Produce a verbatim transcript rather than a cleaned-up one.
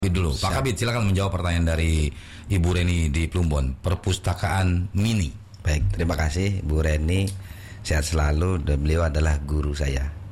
Dulu, Pak Kabid silakan menjawab pertanyaan dari Ibu Reni di Plumbon, perpustakaan mini. Baik, terima kasih Bu Reni, sehat selalu dan beliau adalah guru saya.